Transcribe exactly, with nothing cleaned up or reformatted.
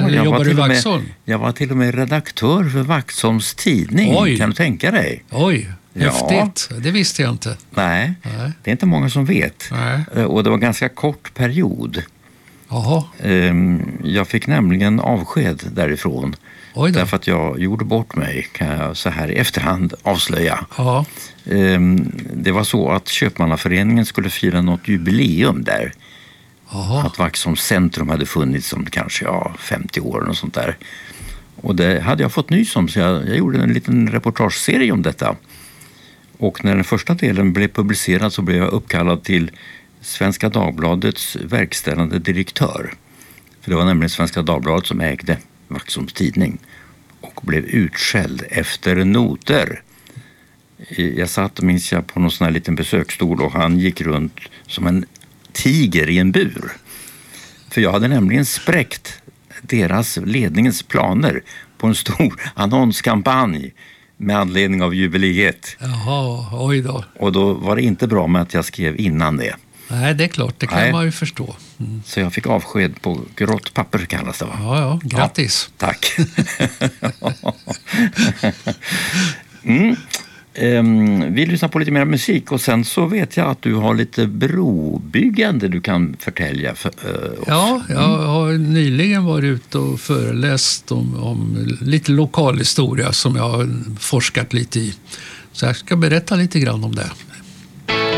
Eller jag, var jobbar du i till och med, Vaxholm? jag var till och med redaktör för Vaxholms tidning. Oj. Kan du tänka dig? Oj, Ja. häftigt. Det visste jag inte. Nej, Nej. det är inte många som vet. Nej. Eh, Och det var en ganska kort period. Jaha, Ehm, Jag fick nämligen avsked därifrån. oj då. Därför att jag gjorde bort mig, kan jag så här i efterhand avslöja. Ja, Ehm, Det var så att Köpmannaföreningen skulle fira något jubileum där. jaha. Att Vaxholms centrum hade funnits som kanske ja, femtio år och sånt där. Och det hade jag fått nys om, så jag, jag gjorde en liten reportageserie om detta. Och när den första delen blev publicerad så blev jag uppkallad till Svenska Dagbladets verkställande direktör. För det var nämligen Svenska Dagbladet som ägde Vaxholms tidning. Och blev utskälld efter noter. Jag satt, minns jag, på någon sån här liten besöksstol och han gick runt som en tiger i en bur. För jag hade nämligen spräckt deras ledningens planer på en stor annonskampanj med anledning av jubileet. Jaha, oj då. Och då var det inte bra med att jag skrev innan det. Nej, det är klart. Det kan Nej. man ju förstå. Mm. Så jag fick avsked på grått papper kallas det, va? Ja, ja. Grattis. Ja, tack. mm. Um, vi lyssnar på lite mer musik och sen så vet jag att du har lite brobyggande du kan förtälja för, uh, oss. Ja, jag har nyligen varit ute och föreläst om, om lite lokalhistoria som jag har forskat lite i. Så jag ska berätta lite grann om det.